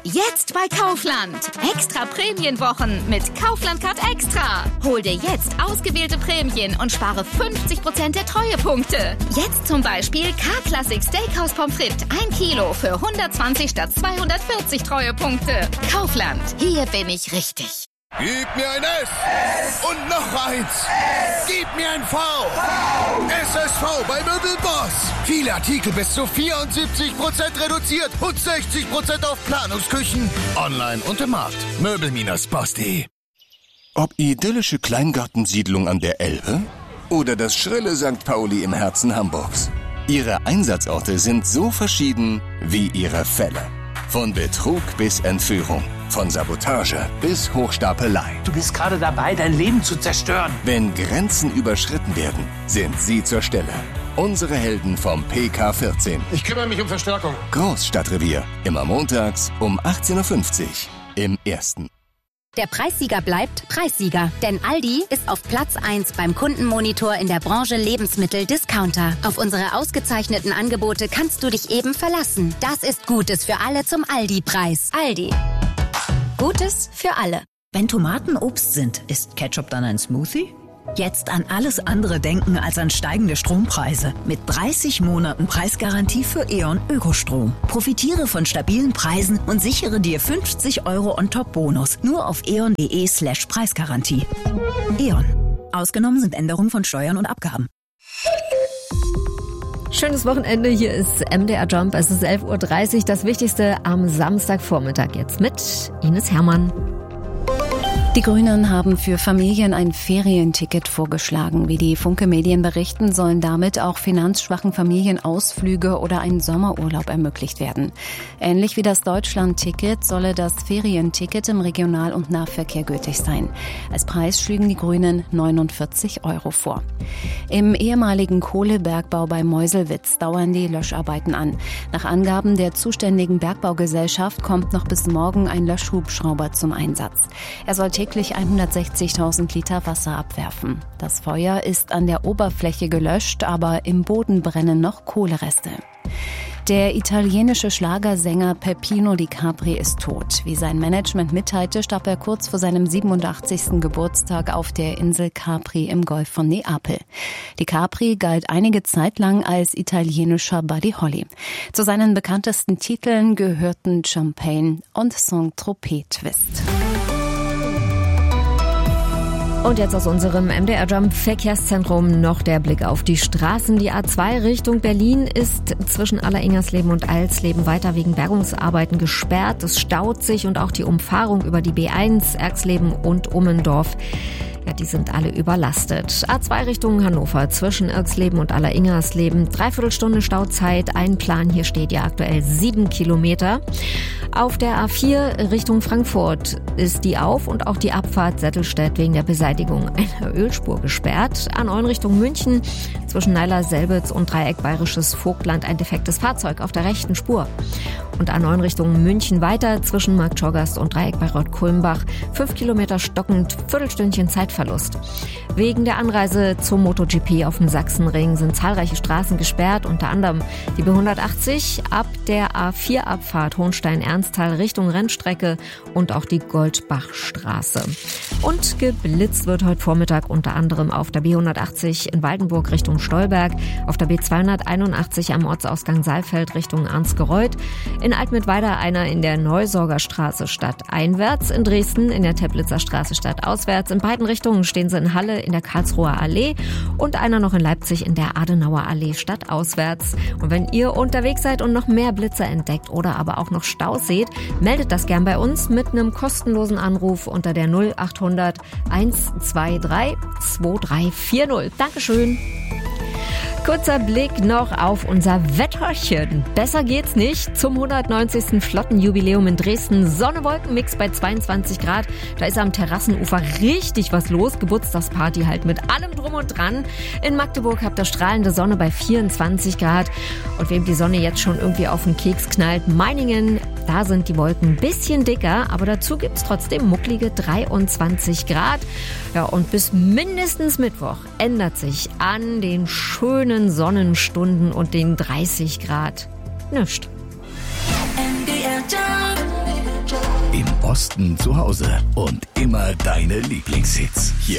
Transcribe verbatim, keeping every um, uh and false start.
Jetzt bei Kaufland. Extra Prämienwochen mit Kaufland Card Extra. Hol dir jetzt ausgewählte Prämien und spare fünfzig Prozent der Treuepunkte. Jetzt zum Beispiel K-Classic Steakhouse Pommes frites ein Kilo für hundertzwanzig statt zweihundertvierzig Treuepunkte. Kaufland. Hier bin ich richtig. Gib mir ein S und noch eins. Gib mir ein V. S S V bei Möbelboss. Viele Artikel bis zu vierundsiebzig Prozent reduziert und sechzig Prozent auf Planungsküchen. Online und im Markt. Möbel Boss punkt de. Ob idyllische Kleingartensiedlung an der Elbe oder das schrille Sankt Pauli im Herzen Hamburgs. Ihre Einsatzorte sind so verschieden wie ihre Fälle. Von Betrug bis Entführung. Von Sabotage bis Hochstapelei. Du bist gerade dabei, dein Leben zu zerstören. Wenn Grenzen überschritten werden, sind sie zur Stelle. Unsere Helden vom P K vierzehn. Ich kümmere mich um Verstärkung. Großstadtrevier. Immer montags um achtzehn Uhr fünfzig. Im Ersten. Der Preissieger bleibt Preissieger, denn Aldi ist auf Platz eins beim Kundenmonitor in der Branche Lebensmittel-Discounter. Auf unsere ausgezeichneten Angebote kannst du dich eben verlassen. Das ist Gutes für alle zum Aldi-Preis. Aldi. Gutes für alle. Wenn Tomaten Obst sind, ist Ketchup dann ein Smoothie? Jetzt an alles andere denken als an steigende Strompreise. Mit dreißig Monaten Preisgarantie für E.ON Ökostrom. Profitiere von stabilen Preisen und sichere dir fünfzig Euro On-Top-Bonus. Nur auf eon.de slash Preisgarantie. E.ON. Ausgenommen sind Änderungen von Steuern und Abgaben. Schönes Wochenende, hier ist M D R Jump. Es ist elf Uhr dreißig, das Wichtigste am Samstagvormittag jetzt mit Ines Hermann. Die Grünen haben für Familien ein Ferienticket vorgeschlagen. Wie die Funke Medien berichten, sollen damit auch finanzschwachen Familien Ausflüge oder ein Sommerurlaub ermöglicht werden. Ähnlich wie das Deutschland-Ticket solle das Ferienticket im Regional- und Nahverkehr gültig sein. Als Preis schlügen die Grünen neunundvierzig Euro vor. Im ehemaligen Kohlebergbau bei Meuselwitz dauern die Löscharbeiten an. Nach Angaben der zuständigen Bergbaugesellschaft kommt noch bis morgen ein Löschhubschrauber zum Einsatz. Er soll täglich hundertsechzigtausend Liter Wasser abwerfen. Das Feuer ist an der Oberfläche gelöscht, aber im Boden brennen noch Kohlereste. Der italienische Schlagersänger Peppino Di Capri ist tot. Wie sein Management mitteilte, starb er kurz vor seinem siebenundachtzigsten Geburtstag auf der Insel Capri im Golf von Neapel. Di Capri galt einige Zeit lang als italienischer Buddy Holly. Zu seinen bekanntesten Titeln gehörten Champagne und Saint-Tropez Twist. Und jetzt aus unserem M D R Jump Verkehrszentrum noch der Blick auf die Straßen. Die A zwei Richtung Berlin ist zwischen Alleringersleben und Eilsleben weiter wegen Bergungsarbeiten gesperrt. Es staut sich und auch die Umfahrung über die B eins Erxleben und Ummendorf. Ja, die sind alle überlastet. A zwei Richtung Hannover zwischen Irxleben und Alleringersleben. Dreiviertel Stunde Stauzeit. Ein Plan hier steht ja aktuell sieben Kilometer. Auf der A vier Richtung Frankfurt ist die Auf- und auch die Abfahrt Settelstedt wegen der Beseitigung einer Ölspur gesperrt. A neun Richtung München zwischen Neiler-Selbitz und Dreieck Bayerisches Vogtland ein defektes Fahrzeug auf der rechten Spur. Und A neun Richtung München weiter zwischen Marktschorgast und Dreieck Bayreuth-Kulmbach. Fünf Kilometer stockend, Viertelstündchen Zeitverlust. Wegen der Anreise zum MotoGP auf dem Sachsenring sind zahlreiche Straßen gesperrt, unter anderem die B hundertachtzig ab der A vier Abfahrt Hohenstein-Ernsthal Richtung Rennstrecke und auch die Goldbachstraße. Und geblitzt wird heute Vormittag unter anderem auf der B hundertachtzig in Waldenburg Richtung Stolberg, auf der B zweihunderteinundachtzig am Ortsausgang Saalfeld Richtung Arnsgereuth, in Altmittweida einer in der Neusorgerstraße stadteinwärts, in Dresden in der Teplitzer Straße stadtauswärts. In beiden Richtungen stehen sie in Halle in der Karlsruher Allee und einer noch in Leipzig in der Adenauer Allee stadtauswärts. Und wenn ihr unterwegs seid und noch mehr Blitzer entdeckt oder aber auch noch Staus seht, meldet das gern bei uns mit einem kostenlosen Anruf unter der null achthundert hundertzweiundzwanzig drei vier null. Dankeschön. Kurzer Blick noch auf unser Wetterchen. Besser geht's nicht. Zum hundertneunzigsten Flottenjubiläum in Dresden. Sonne-Wolken-Mix bei zweiundzwanzig Grad. Da ist am Terrassenufer richtig was los. Geburtstagsparty halt mit allem drum und dran. In Magdeburg habt ihr strahlende Sonne bei vierundzwanzig Grad. Und wem die Sonne jetzt schon irgendwie auf den Keks knallt, Meiningen, da sind die Wolken ein bisschen dicker. Aber dazu gibt's trotzdem mucklige dreiundzwanzig Grad. Ja, und bis mindestens Mittwoch ändert sich an den schönen Sonnenstunden und den dreißig Grad nichts. M D R Jump. Pfosten zu Hause und immer deine Lieblingshits. Hier